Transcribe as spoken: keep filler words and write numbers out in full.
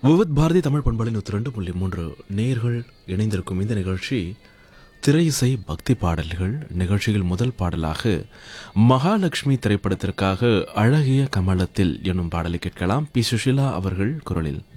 விவித் பாரதி தமிழ் பண்பலை நூற்றி ரெண்டு புள்ளி மூன்று நேயர்கள் இணைந்திருக்கும் இந்த நிகழ்ச்சி திரை இசை பக்தி பாடல்கள். நிகழ்ச்சியில் முதல் பாடலாக மகாலட்சுமி திரைப்படத்திற்காக அழகிய கமலத்தில் என்னும் பாடலை கேட்கலாம். பி சுஷிலா அவர்கள் குரலில்.